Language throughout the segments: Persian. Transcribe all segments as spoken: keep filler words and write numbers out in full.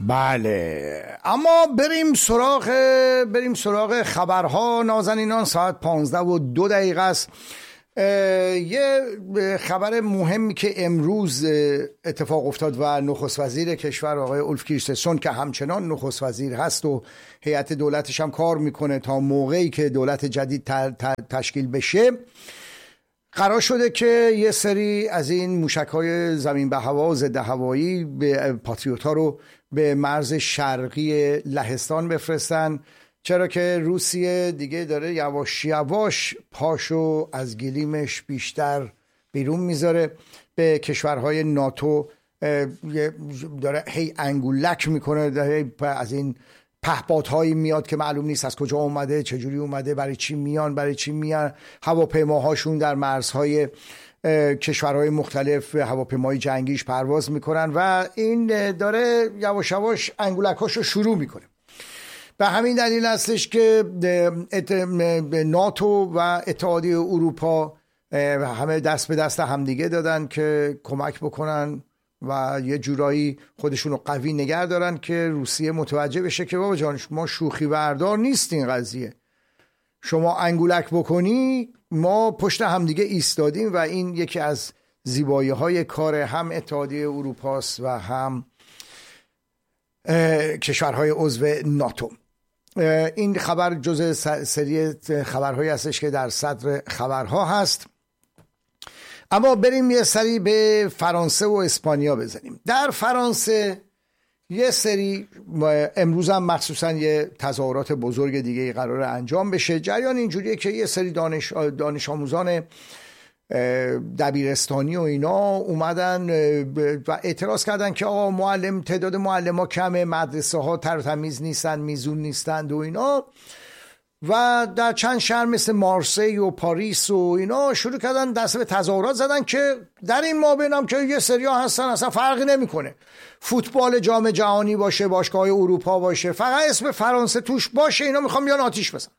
بله، اما بریم سراغ بریم سراغ خبرها نازنینان. ساعت پانزده و دو دقیقه است. یه خبر مهمی که امروز اتفاق افتاد و نخست وزیر کشور آقای اولف کریسترسون که همچنان نخست وزیر هست و هیئت دولتش هم کار میکنه تا موقعی که دولت جدید تشکیل بشه، قرار شده که یه سری از این موشک‌های زمین به هوا ضد هوایی به پاتریوت‌ها رو به مرز شرقی لهستان بفرستن، چرا که روسیه دیگه داره یواش یواش پاشو از گلیمش بیشتر بیرون میذاره، به کشورهای ناتو داره هی انگولک میکنه، داره از این پهپادهایی میاد که معلوم نیست از کجا اومده، چجوری اومده، برای چی میان، برای چی میان. هواپیماهاشون در مرزهای کشورهای مختلف هواپیمای جنگیش پرواز میکنن و این داره یواش یواش انگولکاشو شروع میکنه. به همین دلیل هستش که ناتو و اتحادیه اروپا همه دست به دست همدیگه دادن که کمک بکنن و یه جورایی خودشون رو قوی نگه دارن که روسیه متوجه بشه که بابا جان ما شوخی بردار نیست این قضیه، شما انگولک بکنی ما پشت همدیگه ایستادیم و این یکی از زیبایی های کار هم اتحادیه اروپاست و هم کشورهای عضو ناتو. این خبر جزء سری خبرهایی هستش که در صدر خبرها هست. اما بریم یه سری به فرانسه و اسپانیا بزنیم. در فرانسه یه سری امروز هم مخصوصا یه تظاهرات بزرگ دیگه قرار انجام بشه. جریان اینجوریه که یه سری دانش, دانش آموزان دبیرستانی و اینا اومدن و اعتراض کردن که آقا معلم تعداد معلم ها کمه، مدرسه ها تر و تمیز نیستن، میزون نیستند و اینا، و در چند شهر مثل مارسی و پاریس و اینا شروع کردن دست به تظاهرات زدن که در این مابین هم که یه سریا هستن اصلا فرقی نمیکنه، فوتبال جام جهانی باشه، باشگاه اروپا باشه، فقط اسم فرانسه توش باشه اینا میخوام بیان آتیش بزنن.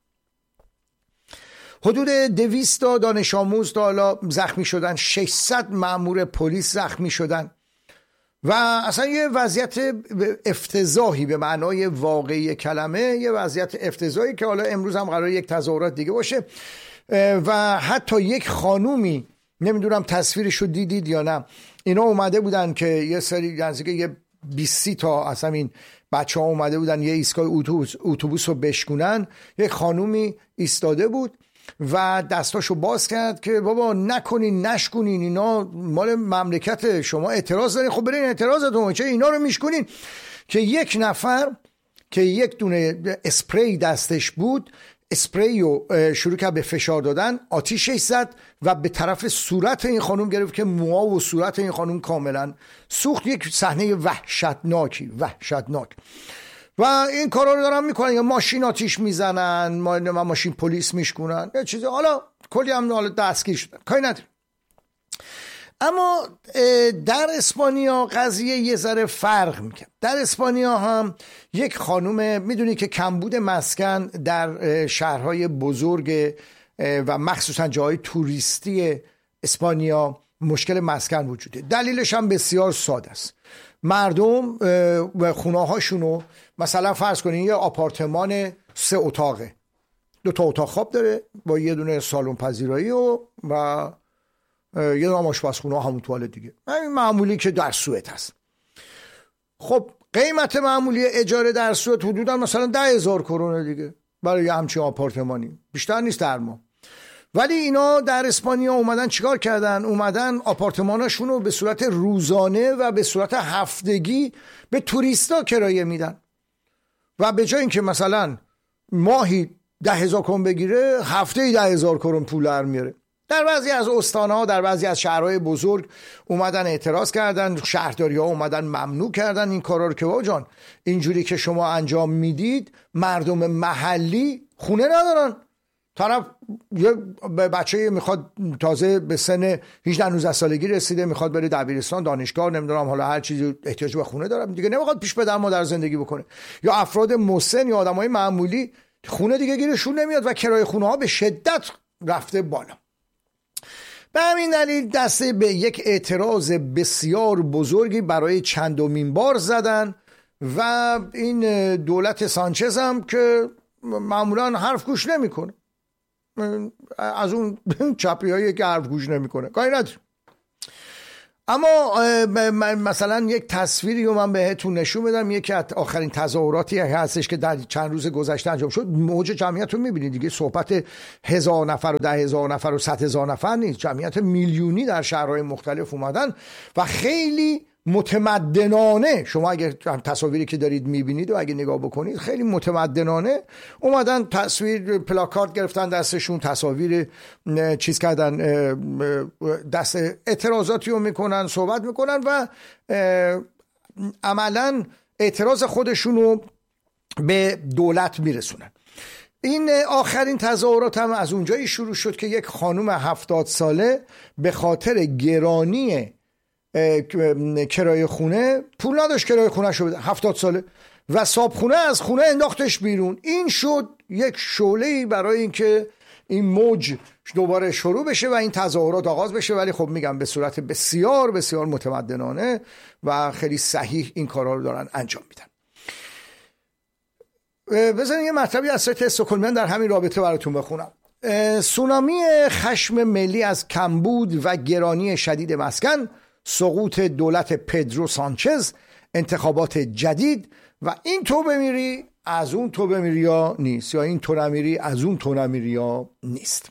حدود دویست تا دانش آموز تا حالا زخمی شدن، ششصد مأمور پلیس زخمی شدن و اصلا یه وضعیت افتضاحی به معنای واقعی کلمه، یه وضعیت افتضاحی که حالا امروز هم قرار یک تظاهرات دیگه باشه و حتی یک خانومی، نمیدونم تصویرشو دیدید یا نه، اینا اومده بودن که یه سری نزدیک یه بیست تا اصلا این بچه ها اومده بودن یه ایستگاه اتوبوس اتوبوس رو بشکنن، یک خانومی ایستاده بود و دستاشو باز کرد که بابا نکنین نشکنین، اینا مال مملکت شما، اعتراض دارین، خب برین اعتراضتون، چه اینا رو میشکنین؟ که یک نفر که یک دونه اسپری دستش بود، اسپری رو شروع کرد به فشار دادن، آتیشش زد و به طرف صورت این خانم گرفت که موها و صورت این خانم کاملا سوخت. یک صحنه وحشتناکی وحشتناک و این کارا رو دارن میکنن، یا ماشین آتیش میزنن، ما ماشین پلیس میشکنن، یا چیزی، حالا کلی هم حالا دستگیر شدن، کاری نداره. اما در اسپانیا قضیه یه ذره فرق میکنه. در اسپانیا هم یک خانوم، میدونی که کمبود مسکن در شهرهای بزرگ و مخصوصا جای توریستی اسپانیا مشکل مسکن وجوده. دلیلش هم بسیار ساده است. مردم خونه هاشونو مثلا فرض کنین یه آپارتمان سه اتاقه، دو تا اتاق خواب داره با یه دونه سالن پذیرایی و و یه دونه آشپزخونه، همون توالت دیگه، این معمولی که در سوئد هست. خب قیمت معمولی اجاره در سوئد حدودا مثلا ده هزار کرونه دیگه برای همچین آپارتمانی، بیشتر نیست در ماه. ولی اینا در اسپانیا اومدن چیکار کردن؟ اومدن آپارتماناشون رو به صورت روزانه و به صورت هفتگی به توریستا کرایه میدن و به جای اینکه مثلا ماهی ده هزار کرون بگیره، هفته ده هزار کرون پول در میاره. در بعضی از استانها، در بعضی از شهرهای بزرگ اومدن اعتراض کردن، شهرداری ها اومدن ممنوع کردن این کارا رو که بابا جان اینجوری که شما انجام میدید مردم محلی خونه ندارن. طرف یه بچه میخواد تازه به سن هجده نوزده سالگی رسیده، میخواد بره دبیرستان، دانشگاه، نمیدونم حالا هر چیزی احتیاج به خونه داره دیگه، نمیخواد پیش پدر مادر زندگی بکنه، یا افراد مسن یا آدمای معمولی خونه دیگه گیرشون نمیاد و کرایه خونه ها به شدت رفته بالا. به همین دلیل دسته به یک اعتراض بسیار بزرگی برای چندمین بار زدن و این دولت سانچز هم که معمولا حرف گوش نمیکنه، از اون چپی هایی که حرف گوش نمیکنه کاری نداره. اما مثلا یک تصویری رو من بهتون نشون بدم، یکی از آخرین تظاهراتی هستش که در چند روز گذشته انجام شد. موج جمعیت رو میبینید دیگه، صحبت هزار نفر و ده هزار نفر و صد هزار نفر نیست، جمعیت میلیونی در شهرهای مختلف اومدن و خیلی متمدنانه، شما اگر تصاویری که دارید میبینید و اگه نگاه بکنید خیلی متمدنانه اومدن، تصویر پلاکارد گرفتن دستشون، تصاویر چیز کردن، دست اعتراضاتی رو میکنن، صحبت میکنن و عملا اعتراض خودشون رو به دولت میرسونن. این آخرین تظاهرات هم از اونجایی شروع شد که یک خانم هفتاد ساله به خاطر گرانی کرایه خونه پول نداشت، کرایه خونه شو بده، هفتاد ساله، و صابخونه از خونه انداختش بیرون. این شد یک شعله‌ای برای اینکه این موج دوباره شروع بشه و این تظاهرات آغاز بشه، ولی خب میگم به صورت بسیار بسیار متمدنانه و خیلی صحیح این کارا رو دارن انجام میدن. بذارین یه مطلبی از سایت استکهلمیان در همین رابطه براتون بخونم. سونامی خشم ملی از کمبود و گرانی شدید مسکن، سقوط دولت پدرو سانچز، انتخابات جدید و این تو بمیری از اون تو بمیری یا نیست، یا این تو نمیری از اون تو نمیری یا نیست.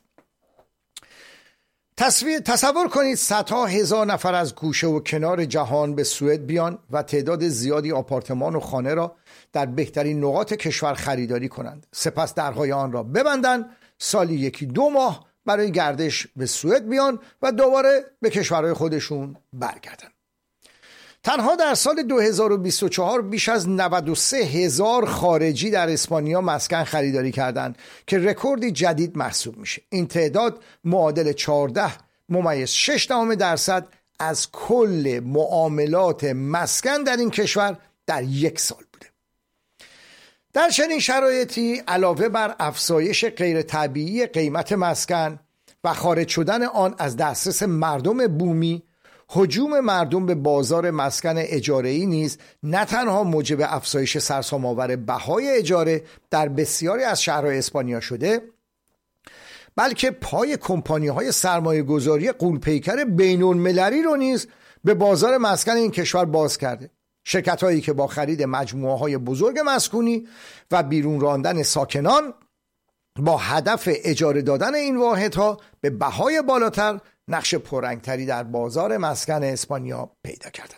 تصویر تصور کنید صدها هزار نفر از گوشه و کنار جهان به سوئد بیان و تعداد زیادی آپارتمان و خانه را در بهترین نقاط کشور خریداری کنند، سپس درهای آن را ببندند، سالی یکی دو ماه برای گردش به سوئد بیان و دوباره به کشورهای خودشون برگردن. تنها در سال دو هزار و بیست و چهار بیش از نود و سه هزار خارجی در اسپانیا مسکن خریداری کردند که رکوردی جدید محسوب میشه. این تعداد معادل چهارده ممیز شش دهم درصد از کل معاملات مسکن در این کشور در یک سال بوده. در چنین شرایطی علاوه بر افزایش غیر طبیعی قیمت مسکن و خارج شدن آن از دسترس مردم بومی، هجوم مردم به بازار مسکن اجاره‌ای نیز نه تنها موجب افزایش سرسام‌آور بهای اجاره در بسیاری از شهرهای اسپانیا شده، بلکه پای کمپانی‌های سرمایه‌گذاری غول‌پیکر بین‌المللی رو نیز به بازار مسکن این کشور باز کرده. شرکت‌هایی که با خرید مجموعه‌های بزرگ مسکونی و بیرون راندن ساکنان با هدف اجاره دادن این واحدها به بهای بالاتر نقش پررنگتری در بازار مسکن اسپانیا پیدا کردند.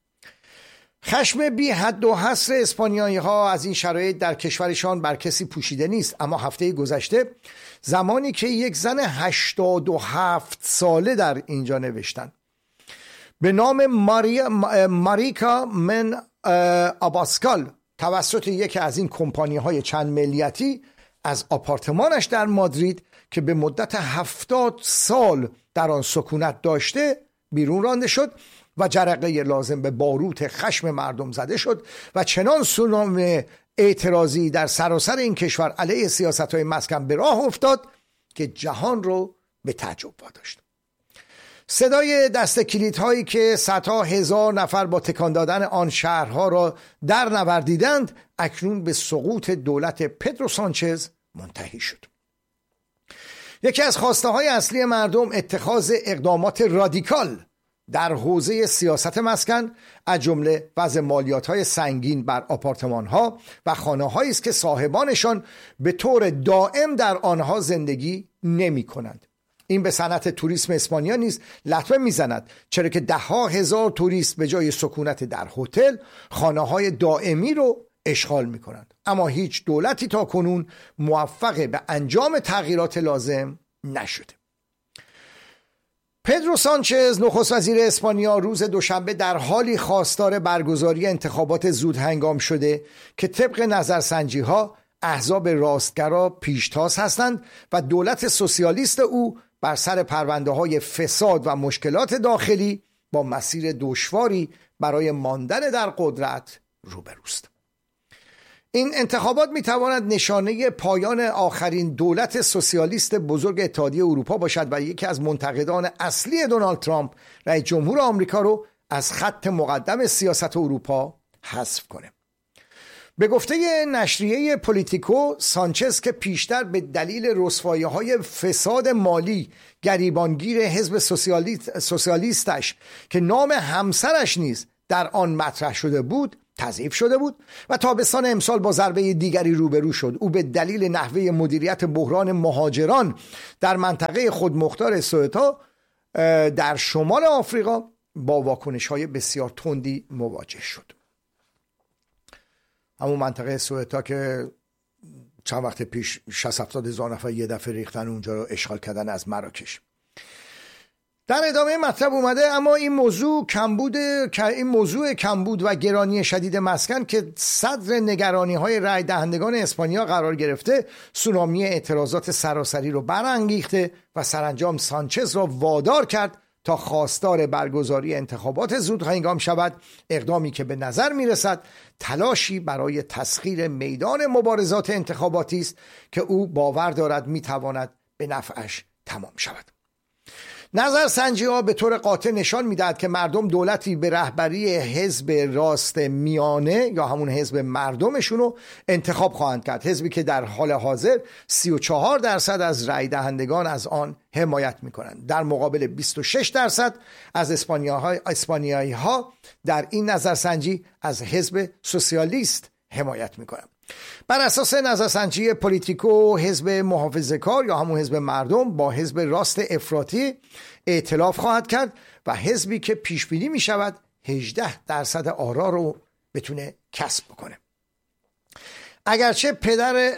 خشم بی حد و حصر اسپانیایی ها از این شرایط در کشورشان بر کسی پوشیده نیست، اما هفته گذشته زمانی که یک زن هشتاد و هفت ساله در اینجا نوشتن به نام ماریا ماریکا من آباسکال توسط یکی از این کمپانی های چند ملیتی از آپارتمانش در مادرید که به مدت هفتاد سال در آن سکونت داشته بیرون رانده شد و جرقه لازم به باروت خشم مردم زده شد و چنان سونامی اعتراضی در سراسر این کشور علیه سیاست‌های مسکن به راه افتاد که جهان رو به تعجب واداشت. صدای دست کلیدهایی که صدها هزار نفر با تکان دادن آن شهرها را در نوردیدند اکنون به سقوط دولت پدرو سانچز منتهی شد. یکی از خواسته های اصلی مردم اتخاذ اقدامات رادیکال در حوزه سیاست مسکن از جمله وضع مالیات های سنگین بر آپارتمان ها و خانه هایی است که صاحبانشان به طور دائم در آنها زندگی نمی کنند. این به صنعت توریسم اسپانیا نیز لطمه میزند، چرا که ده ها هزار توریست به جای سکونت در هتل خانه های دائمی رو اشغال می کنند. اما هیچ دولتی تا کنون موفق به انجام تغییرات لازم نشده. پدرو سانچز نخست وزیر اسپانیا روز دوشنبه در حالی خواستار برگزاری انتخابات زود هنگام شده که طبق نظرسنجی ها احزاب راستگرا پیشتاز هستند و دولت سوسیالیست او بر سر پرونده های فساد و مشکلات داخلی با مسیر دشواری برای ماندن در قدرت روبروست. این انتخابات میتواند نشانه پایان آخرین دولت سوسیالیست بزرگ اتحادیه اروپا باشد و یکی از منتقدان اصلی دونالد ترامپ رئیس جمهور آمریکا رو از خط مقدم سیاست اروپا حذف کنه. به گفته نشریه پولیتیکو، سانچز که پیشتر به دلیل رسوایی‌های فساد مالی گریبانگیر حزب سوسیالیست سوسیالیستش که نام همسرش نیز در آن مطرح شده بود تضعیف شده بود و تابستان امسال با ضربه دیگری روبرو شد. او به دلیل نحوه مدیریت بحران مهاجران در منطقه خودمختار سوئتا در شمال آفریقا با واکنش‌های بسیار تندی مواجه شد. همون منطقه سوئتا که چند وقت پیش شصت هفتاد هزار نفر یه دفعه ریختن اونجا رو اشغال کردن از مراکش. در ادامه مطلب اومده اما این موضوع کمبود این موضوع کمبود و گرانی شدید مسکن که صدر نگرانی های رای دهندگان اسپانیا قرار گرفته، سونامی اعتراضات سراسری رو برانگیخته و سرانجام سانچز را وادار کرد تا خواستار برگزاری انتخابات زودهنگام شود، اقدامی که به نظر می رسد تلاشی برای تسخیر میدان مبارزات انتخاباتی است که او باور دارد می تواند به نفعش تمام شود. نظرسنجی ها به طور قاطع نشان میدهد که مردم دولتی به رهبری حزب راست میانه یا همون حزب مردمشون رو انتخاب خواهند کرد، حزبی که در حال حاضر سی و چهار درصد از رای دهندگان از آن حمایت میکنند، در مقابل بیست و شش درصد از اسپانیایی ها در این نظرسنجی از حزب سوسیالیست حمایت میکنند. بر اساس نظرسنجی پولیتیکو، حزب محافظه‌کار یا همون حزب مردم با حزب راست افراطی ائتلاف خواهد کرد و حزبی که پیش بینی می شود هجده درصد آرا رو بتونه کسب بکنه. اگرچه پدر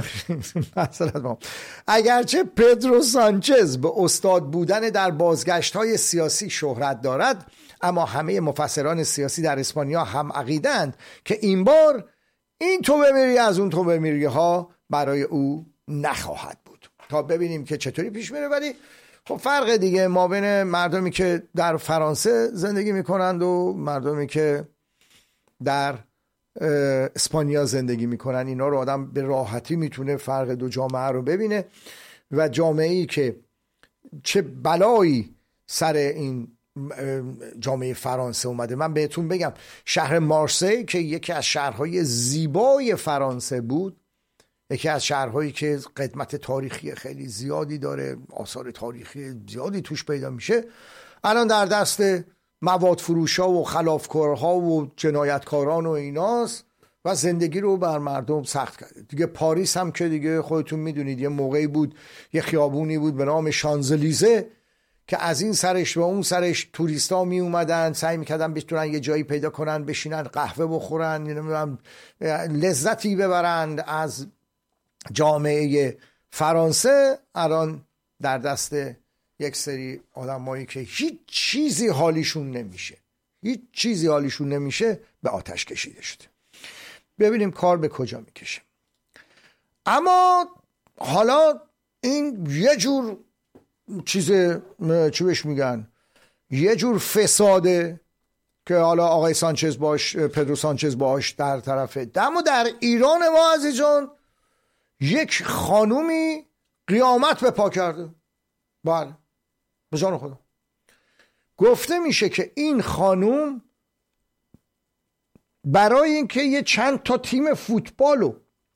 اگرچه پدرو سانچز به استاد بودن در بازگشت‌های سیاسی شهرت دارد، اما همه مفسران سیاسی در اسپانیا هم عقیدند که این بار این تو بمیری از اون تو بمیری ها برای او نخواهد بود. تا ببینیم که چطوری پیش میره. ولی خب فرق دیگه ما بین مردمی که در فرانسه زندگی میکنند و مردمی که در اسپانیا زندگی میکنن، اینا رو آدم به راحتی میتونه فرق دو جامعه رو ببینه و جامعه‌ای که چه بلایی سر این جامعه فرانسه اومده. من بهتون بگم شهر مارسی که یکی از شهرهای زیبای فرانسه بود، یکی از شهرهایی که قدمت تاریخی خیلی زیادی داره، آثار تاریخی زیادی توش پیدا میشه، الان در دست مواد فروشا و خلافکارها و جنایتکاران و ایناست و زندگی رو بر مردم سخت کرده. دیگه پاریس هم که دیگه خودتون میدونید یه موقعی بود یه خیابونی بود به نام شانزلیزه که از این سرش و اون سرش توریستا می اومدن، سعی میکردن بتونن یه جایی پیدا کنن بشینن قهوه بخورن، لذتی ببرند از جامعه فرانسه. الان در دست یک سری آدمایی که هیچ چیزی حالیشون نمیشه هیچ چیزی حالیشون نمیشه به آتش کشیده شده. ببینیم کار به کجا میکشه. اما حالا این یه جور چیز چی بهش میگن، یه جور فساده که حالا آقای سانچز باش پدرو سانچز باش در طرفه. اما در ایران ما عزیزان یک خانومی قیامت به پا کرده. بله به جان خدا گفته میشه که این خانوم برای اینکه یه چند تا تیم فوتبالو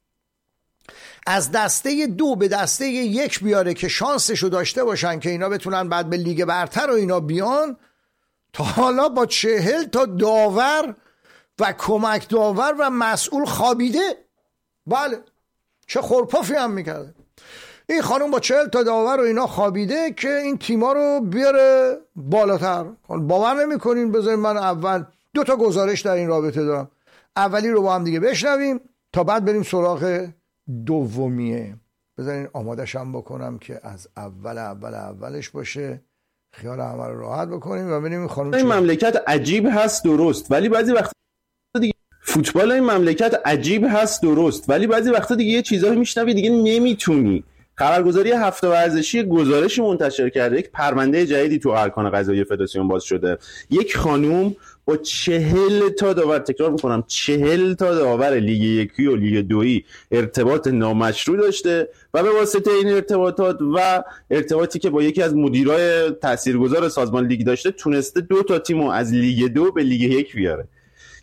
از دسته دو به دسته یک بیاره که شانسشو داشته باشن که اینا بتونن بعد به لیگ برتر و اینا بیان، تا حالا با چهل تا داور و کمک داور و مسئول خوابیده. بله چه خورپافی هم میکرده این خانوم، با چهل تا داور و اینا خوابیده که این تیما رو بیاره بالاتر. باور نمی کنین؟ بذارین من اول دو تا گزارش در این رابطه دارم، اولی رو با هم دیگه بشنویم تا بعد بریم سراغ دومیه. بذارین آمادش هم بکنم که از اول اول اولش باشه، خیال همه رو راحت بکنیم و ببینیم خانم. این مملکت عجیب هست درست، ولی بعضی وقت دیگه فوتبال این مملکت عجیب هست درست، ولی بعضی وقتا دیگه یه چیزایی میشنوی دیگه نمیتونی. خبرگزاری هفته ورزشی گزارشی منتشر کرده، یک پرونده جدیدی تو ارکان قضایی فدراسیون باز شده. یک خانوم با چهل تا داور، تکرار میکنم چهل تا داور لیگ یکی و لیگ دویی ارتباط نامشروع داشته و به واسطه این ارتباطات و ارتباطی که با یکی از مدیرای تاثیرگذار سازمان لیگ داشته تونسته دو تا تیمو از لیگ دو به لیگ یک بیاره.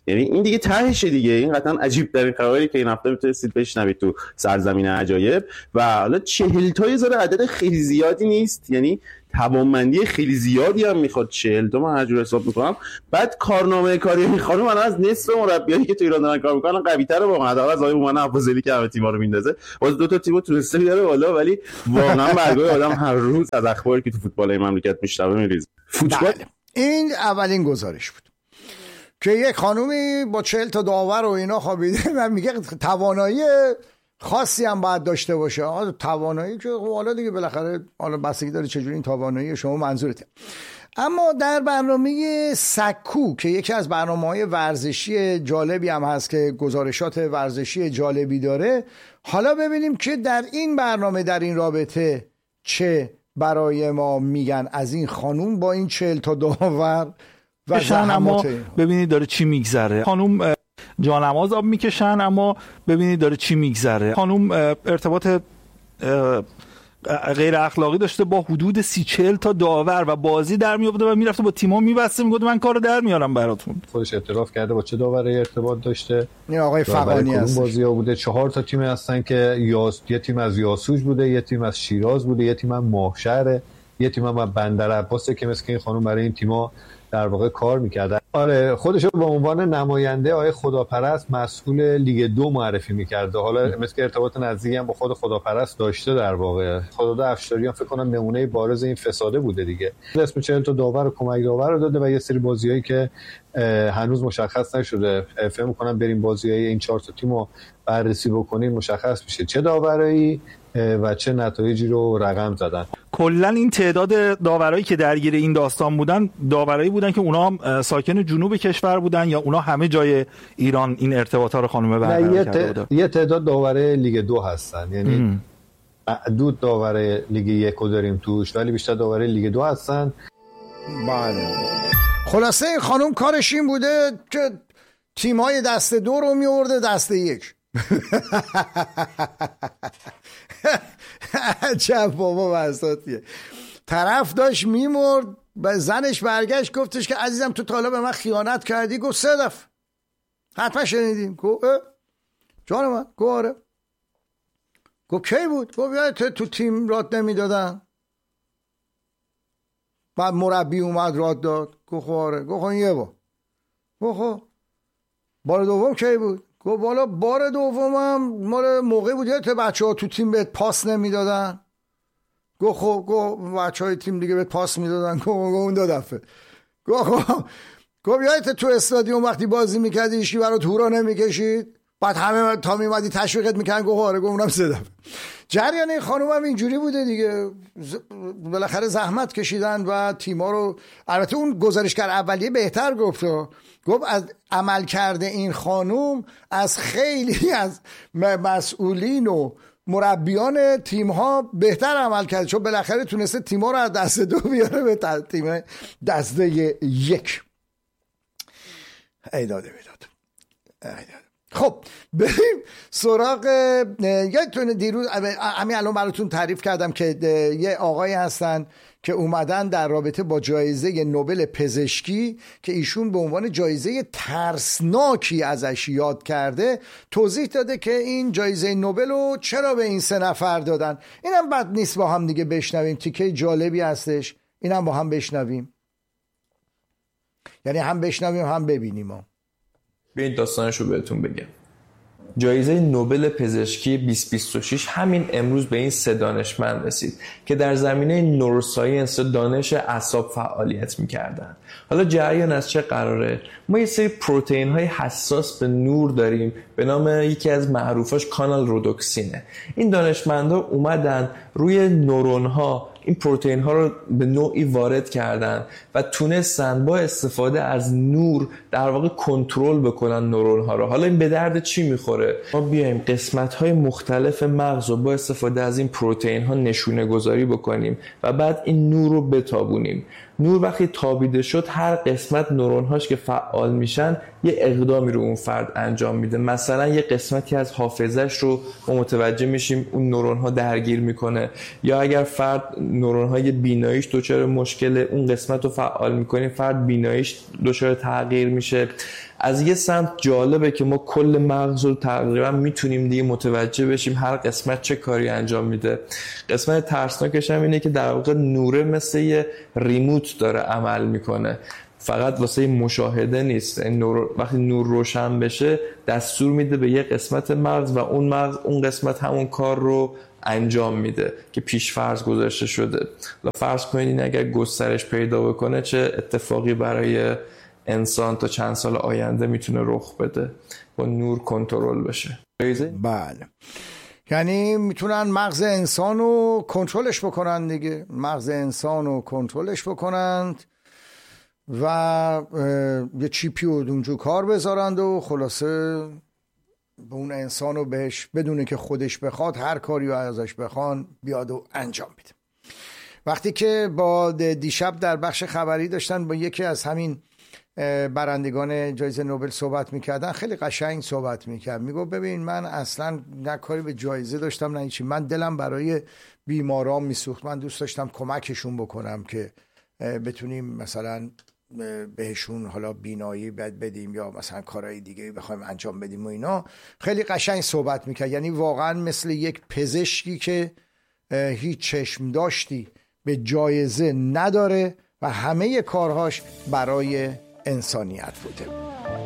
یعنی این دیگه تهشه دیگه. این قطعا عجیب ترین خبری که این هفته میتونستید بشنوید تو سرزمین عجایب. و حالا چهل تا یه ذره عدد خیلی زیادی نیست، یعنی توانمندی خیلی زیادی هم میخواد. چهل تا من هر جور حساب میکنم. بعد کارنامه کاری این خانم الان از نصف مربیایی که تو ایران دارن کار میکنن قوی‌تره واقعا، حداقل از آقای هومن ابوذلی که همه تیم‌ها رو میندازه. باز دو تا تیمو تونسته بیاره بالا، ولی واقعا برگای آدم هر روز از اخباری که تو فوتبال این مملکت میشنوه میریزه. فوتبال بله. این اولین گزارش بود که یک خانومی با چهل تا داور و اینا خوابیده و میگه توانایی خاصی هم باید داشته باشه. آه توانایی که حالا دیگه بالاخره حالا بستگی داره چجوری این توانایی شما منظورته. اما در برنامه سکو که یکی از برنامه‌های ورزشی جالبی هم هست که گزارشات ورزشی جالبی داره، حالا ببینیم که در این برنامه در این رابطه چه برای ما میگن از این خانوم با این چهل تا داور و اما ببینید داره چی میگذره. خانوم جانماز آب میکشن اما ببینید داره چی میگذره. خانوم ارتباط غیر اخلاقی داشته با حدود سی چهل تا داور و بازی در میآورده و میرفته با تیم‌ها میبسته میگفت من کارو در میارم براتون. خودش اعتراف کرده با چه داوری ارتباط داشته. این آقای فغانی هست. بازی‌ها بوده چهار تا تیم هستن که یاس یه تیم از یاسوج بوده، یه تیم از شیراز بوده، یه تیم از ماهشهر، یه تیم هم از بندر عباسه که مثل این خانم برای این تیم‌ها در واقع کار می‌کرده. آره خودشو به عنوان نماینده آقای خداپرست مسئول لیگ دو معرفی می‌کرده. حالا مثل که ارتباط نزدیکی هم با خود خداپرست داشته. در واقع خداداد افشاریان فکر کنم نمونه بارز این فساده بوده دیگه. اسم چهل تا داور و کمک داور رو داده و یه سری بازیایی که هنوز مشخص نشده. فکر می‌کنم بریم بازیای این چهار تا تیمو بررسی بکنیم مشخص میشه چه داورایی و چه نتایجی رو رقم زدن. کلا این تعداد داورایی که درگیر این داستان بودن داورایی بودن که اونا هم ساکن جنوب کشور بودن یا اونا همه جای ایران این ارتباطات رو خانم برقرار کرده بودن؟ یه تعداد داور لیگ دو هستن، یعنی معدود داور لیگ یک رو داریم توش ولی بیشتر داور لیگ دو هستن. بله. خلاصه این خانم کارش این بوده که تیم‌های دست دو رو میورده دست یک. عجب بابا بساطیه. طرف داشت میمرد به زنش برگشت گفتش که عزیزم تو تا حالا به من خیانت کردی؟ گفت سه دفعه. حتما شنیدیم. گفت جان من؟ گفت آره. گفت کی بود؟ گفت یادت تو تیم راد نمیدادن بعد مربی اومد راد داد؟ گفت آره. گفت یه بار. گفت بار دوم کی بود؟ گفت بالا بار دومم مال موقع بود یادت بچه‌ها تو تیم بهت پاس نمیدادن؟ گفت خب گفت بچه‌های تیم دیگه بهت پاس میدادن؟ گفت اون دو دفعه. گفت خب گفت یادت تو استادیوم وقتی بازی میکردی هیچکی برات هورا نمیکشید؟ بعد همه تا میومدی تشویقت میکردن؟ گفت آره. گفت اونم سه دفعه. جریان این خانوم هم اینجوری بوده دیگه. بالاخره زحمت کشیدن و تیما رو. البته اون گزارشگر اولیه بهتر گفت گفت از عمل کرده این خانوم از خیلی از مسئولین و مربیان تیم ها بهتر عمل کرد چون بالاخره تونسته تیم ها رو از دست دو بیاره به تیم دسته یک. ایداده بیداد ایداده. خب بریم سراغ یادتونه دیروز همین الان براتون تعریف کردم که یه آقایی هستن که اومدن در رابطه با جایزه نوبل پزشکی که ایشون به عنوان جایزه ترسناکی ازش یاد کرده توضیح داده که این جایزه نوبل رو چرا به این سه نفر دادن. اینم بد نیست با هم دیگه بشنویم، تیکه جالبی هستش. اینم با هم بشنویم، یعنی هم بشنویم هم ببینیم. ها بیاین داستانش رو بهتون بگم. جایزه نوبل پزشکی بیست بیست و شش همین امروز به این سه دانشمند رسید که در زمینه نوروساینس دانش اعصاب فعالیت می‌کردن. حالا جریان از چه قراره؟ ما یه سری پروتئین های حساس به نور داریم به نام یکی از معروفاش کانال رودوکسینه. این دانشمندا اومدن روی نورون ها این پروتئین ها رو به نوعی وارد کردن و تونستن با استفاده از نور در واقع کنترل بکنن نورون ها رو. حالا این به درد چی میخوره؟ ما بیایم قسمت های مختلف مغز رو با استفاده از این پروتئین ها نشونه گذاری بکنیم و بعد این نور رو بتابونیم. نور وقتی تابیده شد هر قسمت نورون هاش که فعال میشن یه اقدامی رو اون فرد انجام میده. مثلا یه قسمتی از حافظش رو ما متوجه میشیم اون نورون ها درگیر میکنه، یا اگر فرد نورون های بیناییش دچار مشکل اون قسمت رو فعال میکنه فرد بیناییش دچار تغییر میشه. از یه سمت جالبه که ما کل مغز رو تقریبا میتونیم دیگه متوجه بشیم هر قسمت چه کاری انجام میده. قسمت ترسناکش هم اینه که در واقع نوره مثل یه ریموت داره عمل میکنه، فقط واسه مشاهده نیست. نور وقتی نور روشن بشه دستور میده به یه قسمت مغز و اون مغز اون قسمت همون کار رو انجام میده که پیش فرض گذاشته شده. و فرض کنید این اگر گسترش پیدا بکنه چه اتفاقی برای انسان تا چند سال آینده میتونه رخ بده، با نور کنترل بشه. بله، یعنی میتونن مغز انسان رو کنترلش بکنن دیگه، مغز انسان رو کنترلش بکنند و یه چیپی رو اونجا کار بذارند و خلاصه به اون انسان رو بهش بدونه که خودش بخواد هر کاری رو ازش بخوان بیاد و انجام بده. وقتی که با دیشب در بخش خبری داشتن با یکی از همین برندگان جایزه نوبل صحبت میکردن، خیلی قشنگ صحبت میکرد. میگو ببین من اصلا نه کاری به جایزه داشتم نه هیچی، من دلم برای بیماران میسوخت، من دوست داشتم کمکشون بکنم که بتونیم مثلا بهشون حالا بینایی بد بدیم یا مثلا کارهای دیگه بخوایم انجام بدیم و اینا. خیلی قشنگ صحبت میکرد، یعنی واقعا مثل یک پزشکی که هیچ چشم داشتی به جایزه نداره و همه کارهاش برای انسانیت بوده.